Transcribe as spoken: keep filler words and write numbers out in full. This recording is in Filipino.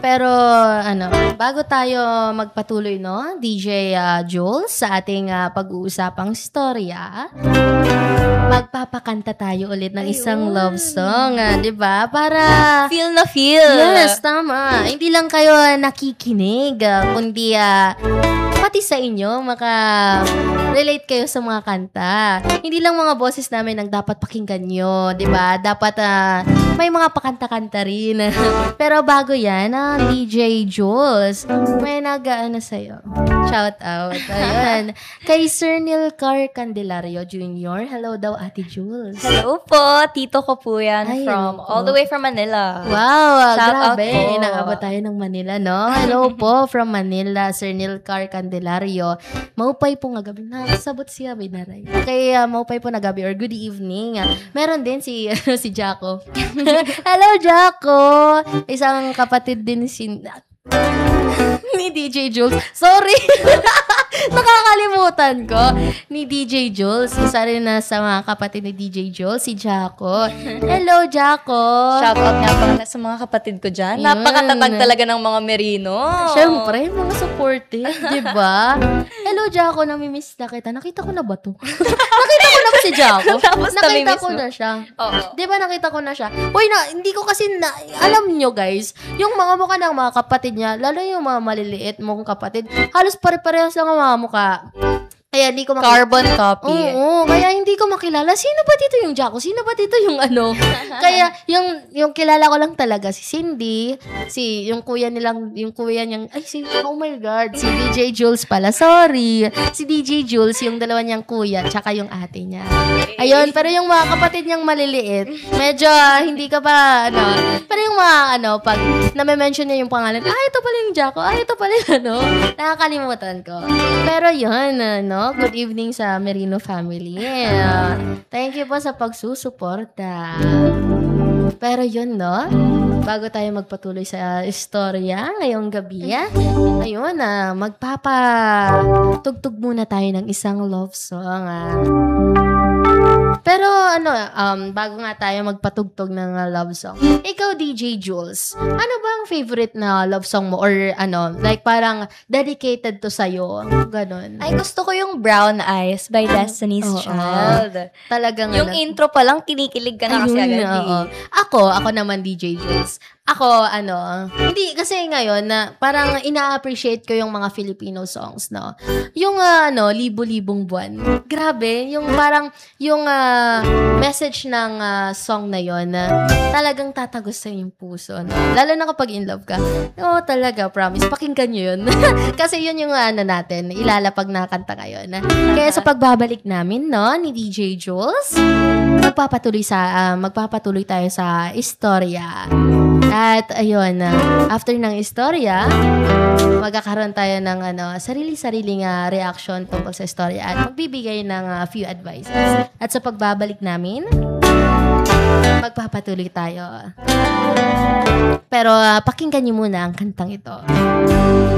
Pero ano, bago tayo magpatuloy, no, D J uh, Jules, sa ating uh, pag-uusapang storya, magpapakanta tayo ulit ng isang Ayun. love song, uh, 'di ba? Para feel na feel. Yes, tama. Hindi lang kayo nakikinig, uh, kundi uh, pati sa inyo maka-relate kayo sa mga kanta. Hindi lang mga boses namin ang dapat pakinggan nyo, 'di ba? Dapat uh, may mga pakanta-kanta rin. Pero bago 'yan, uh, D J Jules, may nag-aano sa'yo. Shout out. Ayun. Kay Sir Nilcar Candelario Junior Hello daw, Ate Jules. Hello po. Tito ko po yan. Ay, from po. All the way from Manila. Wow. Shout grabe. Out po. Inaabot tayo ng Manila, no? Hello po from Manila, Sir Nilcar Candelario. Maupay po nga gabi. Nakasabot siya, binaray. Kay uh, maupay po na gabi or good evening. Meron din si si Jaco. Hello, Jaco. Isang kapatid din si ni D J Jules. Sorry. Nakakalimutan ko. Ni D J Jules. Isa rin na sa mga kapatid ni D J Jules, si Jaco. Hello, Jaco. Shout out nga pala sa mga kapatid ko dyan. Yun. Napakatatag talaga ng mga Merino. Siyempre, mga supportive, di ba? Hello, Jaco. Namimiss na kita. Nakita ko na ba to? Nakita ko na ba si Jaco? Tapos nakita ko na siya. Oo. Di ba nakita ko na siya? Uy, na, hindi ko kasi na, alam nyo guys, yung mga mukha ng mga kapatid niya, lalo yung mga maliliit mong kapatid, halos pare-parehas lang ang mga mukha. Kaya hindi ko makilala. Carbon copy. Oo, kaya hindi ko makilala. Sino ba dito yung Jaco? Sino ba dito yung ano? Kaya yung yung kilala ko lang talaga si Cindy, si yung kuya nilang, yung kuya niyang, ay si, oh my God, si D J Jules pala. Sorry. Si D J Jules, yung dalawa niyang kuya, tsaka yung ate niya. Ayun, pero yung mga kapatid niyang maliliit, medyo hindi ka pa, ano, pero yung mga, ano, pag na-mention niya yung pangalan, ah, ito pala yung Jaco, ah, ito pala yung, ano, nakakalimutan ko. Pero yun, ano, good evening sa Merino family. Yeah. Thank you po sa pagsusuporta. Pero yun, no? Bago tayo magpatuloy sa istorya ngayong gabi, ayun, ah, magpapatugtog muna tayo ng isang love song. Ah. Pero ano, um, bago nga tayo magpatugtog ng uh, love song, ikaw D J Jules, ano bang favorite na love song mo? Or ano, like parang dedicated to sa'yo? Ganon. Ay, gusto ko yung Brown Eyes by Destiny's oh, Child. Oh. Talagang yung ano, intro pa lang, kinikilig ka na kasi agad. Uh, ako, ako naman D J Jules. Ako, ano, hindi, kasi ngayon, na parang ina-appreciate ko yung mga Filipino songs, no? Yung, uh, ano, Libo-Libong Buwan. Grabe, yung parang, yung uh, message ng uh, song na yon na uh, talagang tatagos sa yung puso, no? Lalo na kapag in love ka. Oo, talaga, promise. Pakinggan nyo yun. Kasi yun yung, uh, ano natin, ilalapag na kanta ngayon. Kaya sa pagbabalik namin, no, ni D J Jules, magpapatuloy sa, uh, magpapatuloy tayo sa istorya. At ayun, uh, after ng istorya, magkakaroon tayo ng ano, sarili-sariling uh, reaction tungkol sa istorya at magbibigay ng uh, few advices. At sa pagbabalik namin, magpapatuloy tayo. Pero uh, pakinggan niyo muna ang kantang ito.